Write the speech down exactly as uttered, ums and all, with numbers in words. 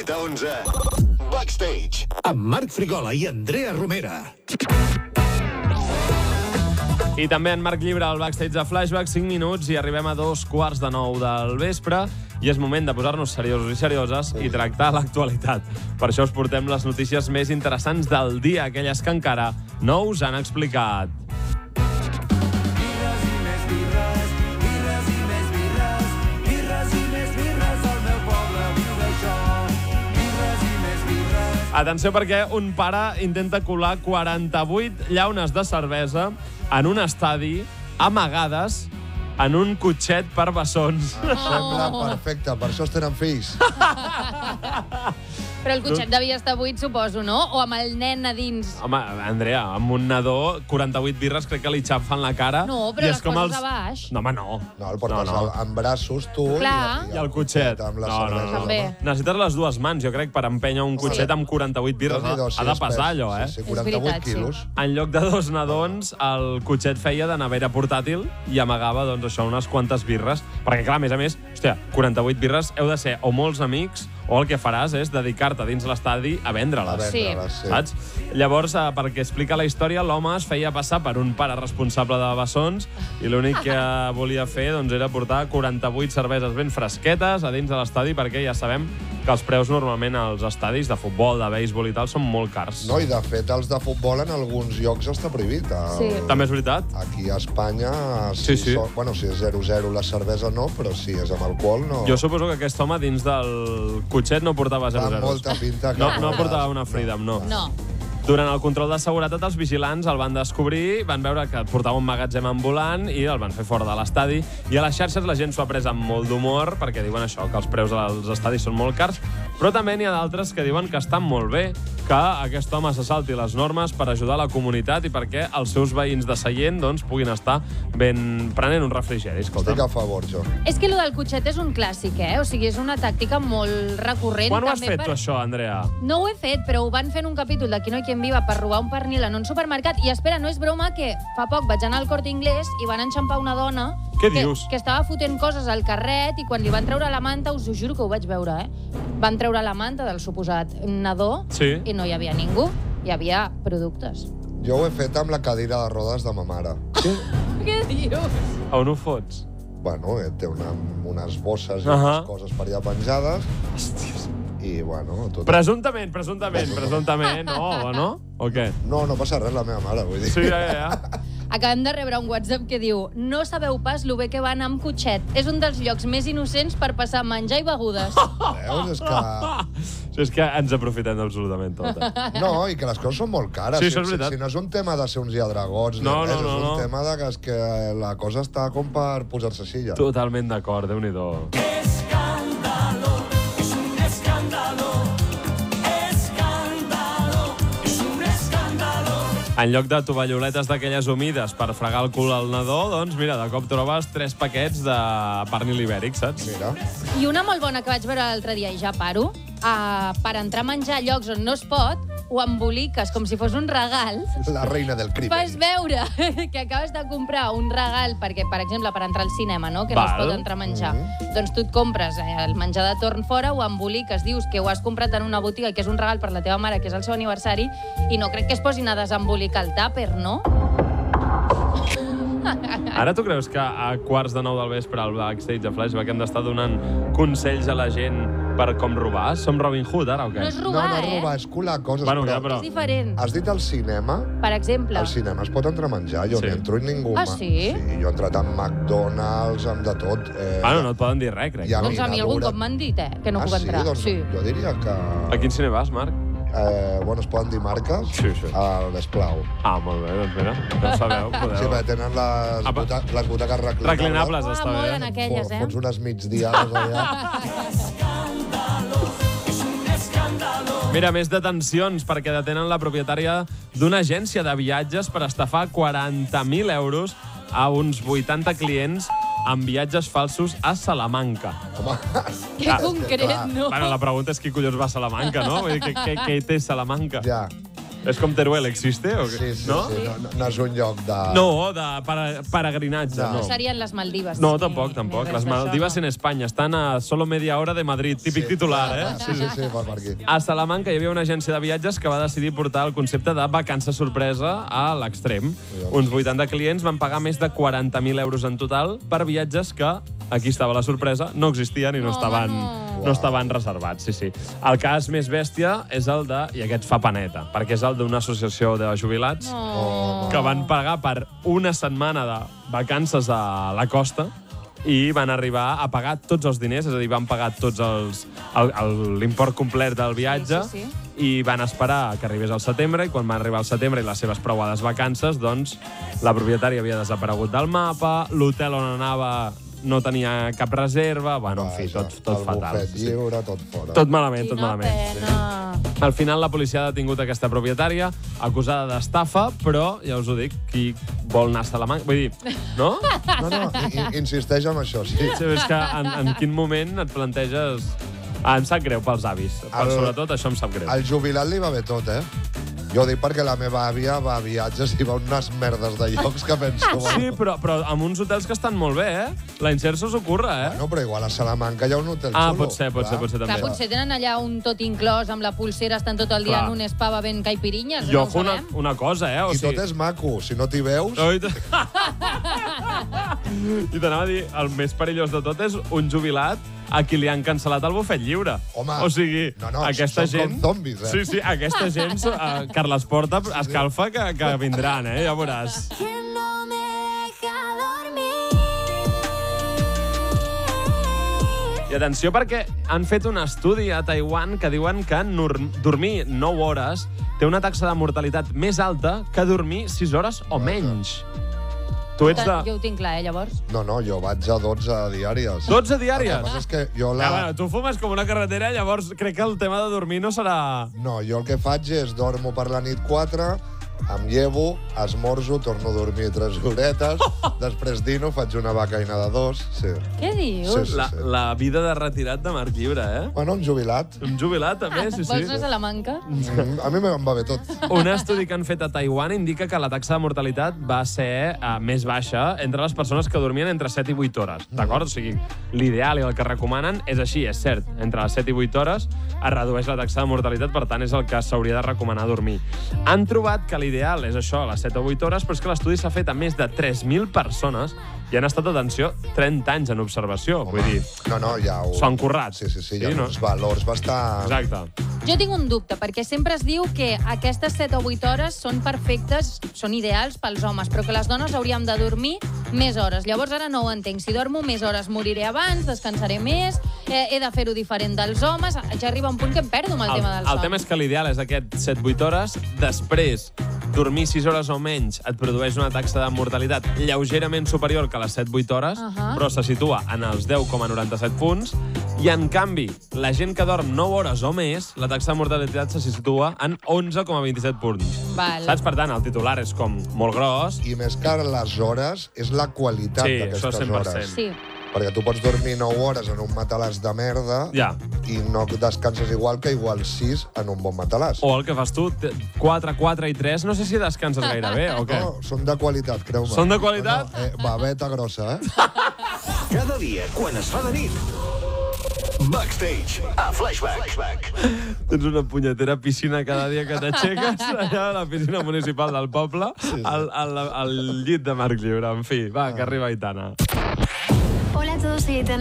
vuit a onze. Backstage. Amb Marc Frigola i Andrea Romera. I també en Marc Llibre al Backstage de Flashback, cinc minuts i arribem a dos quarts de nou del vespre i és moment de posar-nos seriosos i serioses i tractar l'actualitat. Per això us portem les notícies més interessants del dia, aquelles que encara no us han explicat. Atenció, perquè un pare intenta colar quaranta-vuit llaunes de cervesa en un estadi amagades en un cotxet per bessons. Em sembla perfecte, per això es tenen fills. Però el cotxet devia estar buit, suposo, no? O amb el nen a dins? Home, Andrea, amb un nadó, quaranta-vuit birres crec que li xafen la cara. No, però i les coses els... a baix. No, home, no. No, el portes no, no. en braços, tu, Clar. i, I el cotxet. Amb la No, no, cervesa. no. També. Necessites les dues mans, jo crec, per empènyer un cotxet amb quaranta-vuit birres. Déu-n'hi-do, Ha de pesar, allò, eh? Sí, sí, És quaranta-vuit veritat, sí. quilos. En lloc de dos nadons, el cotxet feia de nevera portàtil i amagava, doncs, això, unes quantes birres. Perquè, clar, a més a més, hòstia, quaranta-vuit birres heu de ser o molts amics o el que faràs és dedicar-te dins l'estadi a vendre-les. A vendre-les, sí. Saps? Llavors, eh, perquè explica la història, l'home es feia passar per un pare responsable de bessons i l'únic que volia fer doncs, era portar quaranta-vuit cerveses ben fresquetes a dins de l'estadi, perquè ja sabem que els preus normalment als estadis de futbol, de béisbol i tal són molt cars. No, i de fet, els de futbol en alguns llocs està prohibit. Sí. També és veritat? Aquí a Espanya, Sí, sí. So, bueno, si és zero zero la cervesa no, però si és amb alcohol no. Jo suposo que aquest home dins del cotxet no portava zero Fa zero. molta pinta que... No, no portava una Freedom, no. No. Durant el control de seguretat, els vigilants el van descobrir, van veure que portava un magatzem ambulant i el van fer fora de l'estadi. I a les xarxes la gent s'ho ha pres amb molt d'humor perquè diuen això, que els preus dels estadis són molt cars, però també n'hi ha d'altres que diuen que estan molt bé que aquest home se salti les normes per ajudar la comunitat i perquè els seus veïns de seient doncs, puguin estar ben prenent un refrigeri. Escolta. Estic a favor, jo. És que lo del cotxet és un clàssic, eh? O sigui, és una tàctica molt recurrent. Quan ho has també fet, tu, això, Andrea? No ho he fet, però ho van fer en un capítol d'Aquí no hi quien viva per robar un pernil en un supermercat. I espera, no és broma que fa poc vaig anar al Corte Inglés i van enxampar una dona Què que, dius? que estava fotent coses al carret i quan li van treure la manta, us ho juro que ho vaig veure, eh? Van treure la manta del suposat nadó Sí. i no hi havia ningú. Hi havia productes. Jo ho he fet amb la cadira de rodes de ma mare. Què dius? On ho fots? Bueno, eh, té una, unes bosses i Ahà. unes coses per allà penjades. Hòsties. I, bueno... Tot... Presumptament, presumptament, presumptament, no, o no? O què? No, no passa res, la meva mare, vull dir. Sí, ja, ja, ja. Acabem de rebre un WhatsApp que diu no sabeu pas lo bé que va anar amb cotxet. És un dels llocs més innocents per passar menjar i begudes. Veus? És que... Sí, és que ens aprofitem absolutament tot. Eh? No, i que les coses són molt cares. Sí, si, això és veritat. Si, si no és un tema de ser uns lladregots, No, ni res, no, no, és un no. tema de que, és que la cosa està com per posar-se així ja. Totalment d'acord, Déu-n'hi-do. En lloc de tovalloletes d'aquelles humides per fregar el cul al nadó, doncs mira, de cop trobes tres paquets de pernil ibèric, saps? Mira, I una molt bona que vaig veure l'altre dia, i ja paro, uh, per entrar a menjar a llocs on no es pot, ho emboliques com si fos un regal, la reina del crimen. fas veure que acabes de comprar un regal, perquè, per exemple, per entrar al cinema, no? que no Val. es pot entrar a menjar. Doncs tu et compres eh, el menjar de torn fora, ho emboliques, dius que ho has comprat en una botiga i que és un regal per la teva mare, que és el seu aniversari, i no crec que es posin a desembolicar el tàper, no? Ara tu creus que a quarts de nou del vespre al Backstage de Flashback hem d'estar donant consells a la gent per com robar? Som Robin Hood, ara, o què? No és No, robar, no, eh? robar, és colar coses. Bueno, ja, però... però- És diferent. Has dit al cinema? Per exemple. Al cinema es pot entrar a menjar, jo Sí. sí. no entro i ningú... Ah, ma- sí? Sí, jo he entrat amb McDonald's, amb de tot. Eh, Bueno, no et poden dir res, crec. Ja. Doncs a mi algun minadura. cop m'han dit, eh, que no ah, puc entrar. Sí? Doncs Sí. jo diria que... A quin cine vas, Marc? Eh, bueno, es poden dir marques? Sí, sí. El Desplau. Ah, molt bé, doncs mira, ja ho sabeu, podeu... Sí, perquè tenen les, Apa. buta les butaques reclinables. Reclinables, Ah, està molt en bé. aquelles, eh? Fots unes migdiades allà. Mira, més detencions perquè detenen la propietària d'una agència de viatges per estafar quaranta mil euros a uns vuitanta clients amb viatges falsos a Salamanca. Home, Que concret, no? Bueno, la pregunta és qui collons va a Salamanca, no? Vull dir, què, què, què hi té Salamanca? ja. És com Teruel, existe? O què? Sí, sí, no? sí. No, no, no és un lloc de... No, de para, peregrinatge, No. no. No serien les Maldives. No, ni- tampoc, ni tampoc. res Les d'això, Maldives no. en Espanya estan a solo media hora de Madrid. Típic titular, eh? Sí, sí, sí, va per aquí. A Salamanca hi havia una agència de viatges que va decidir portar el concepte de vacances sorpresa a l'extrem. Uns vuitanta clients van pagar més de quaranta mil euros en total per viatges que, aquí estava la sorpresa, no existien i no, Home, estaven, no. no estaven reservats. Sí, sí. El cas més bèstia és el de, i aquest fa paneta, perquè és el d'una associació de jubilats Oh. que van pagar per una setmana de vacances a la costa i van arribar a pagar tots els diners, és a dir, van pagar tots els el- el- l'import complet del viatge Sí, sí, i van esperar que arribés al setembre, i quan van arribar al setembre i les seves preuades vacances, doncs la propietària havia desaparegut del mapa, l'hotel on anava no tenia cap reserva, bueno, en fi, Vaja, tot, tot el fatal. bufet Sí, sí. lliure, tot fora. Tot malament, tot Quina malament. pena. Al final la policia ha detingut aquesta propietària, acusada d'estafa, però, ja us ho dic, qui vol anar a Salamanca... Vull dir, no? No, no, i- i- insisteix en això, sí. Sí, és que en, en quin moment et planteges... Ah, em sap greu pels avis. Per El- sobretot això em sap greu. Al jubilat li va bé tot, eh? Jo ho dic perquè la meva àvia va a viatges i va a unes merdes de llocs que penso... Sí, però, però amb uns hotels que estan molt bé, eh? La Inserso s'ho curra, eh? No, però igual a Salamanca hi ha un hotel Ah, xulo. pot ser, pot ser, pot ser Clar, també. potser tenen allà un tot inclòs amb la pulsera, estan tot el dia Clar. en un spa bevent caipirinyes, I no ho ojo, una, sabem. una cosa, eh? O I sigui... tot és maco, si no t'hi veus... Oh, i t- I t'anava a dir, el més perillós de tot és un jubilat a qui li han cancel·lat el bufet lliure. Home, o sigui, no, no, aquesta són com gent... zombis, eh? Sí, sí, aquesta gent, uh, Carles Porta, escalfa que, que vindran, eh? Ja veuràs. I atenció perquè han fet un estudi a Taiwan que diuen que nor- dormir nou hores té una taxa de mortalitat més alta que dormir sis hores o menys. Tu ets de... Jo ho tinc clar, eh, llavors. No, no, jo vaig a dotze diàries. dotze El que diàries? passa és que jo La... la... Ja, bueno, tu fumes com una carretera, llavors crec que el tema de dormir no serà... No, jo el que faig és dormo per la nit quatre, em llevo, esmorzo, torno a dormir tres horetes, després dino, faig una becaina de dos, sí. Què dius? Sí, sí. La, la vida de retirat de Marc Llibre, eh? Bueno, un jubilat. Un jubilat, també, sí, Vols anar a sí. Salamanca? Mm, A mi em va bé tot. Un estudi que han fet a Taiwan indica que la taxa de mortalitat va ser uh, més baixa entre les persones que dormien entre set i vuit hores, d'acord? O sigui, l'ideal i el que recomanen és així, és cert. Entre les set i vuit hores es redueix la taxa de mortalitat, per tant, és el que s'hauria de recomanar dormir. Han trobat que l'ideal és això, les set o vuit hores, però és que l'estudi s'ha fet a més de tres mil persones i han estat, atenció, trenta anys en observació. Vull dir, No, no, ja ho... s'ho han currat. Sí, sí, sí, hi ha Sí, no? uns valors bastant... Exacte. Jo tinc un dubte, perquè sempre es diu que aquestes set o vuit hores són perfectes, són ideals pels homes, però que les dones hauríem de dormir més hores. Llavors ara no ho entenc. Si dormo més hores moriré abans, descansaré més, eh, he de fer-ho diferent dels homes. Ja arriba un punt que em perdo amb el, El, tema del son. el tema és que l'ideal és aquest set vuit hores. Després, dormir sis hores o menys et produeix una taxa de mortalitat lleugerament superior que les set vuit hores, Ahà. però se situa en els deu coma noranta-set punts. I, en canvi, la gent que dorm nou hores o més, la taxa de mortalitat se situa en onze coma vint-i-set punts. Val. Saps? Per tant, el titular és com molt gros. I més que les hores, és la qualitat Sí, això d'aquestes cent per cent. hores. Sí. Perquè tu pots dormir nou hores en un matalàs de merda Ja. i no descanses igual que igual sis en un bon matalàs. O el que fas tu, quatre, quatre i tres, no sé si descanses gaire bé, o què? No, són de qualitat, creu-me. Són de qualitat? No, no, eh, babeta grossa, eh? Cada dia, quan es fa de nit. Backstage, a Flashback. Flashback. Tens una punyetera piscina cada dia que t'aixeques, allà a la piscina municipal del poble, al, al, al llit de Marc Lliure. En fi, va, que arriba Aitana. Hola a todos, soy Aitana.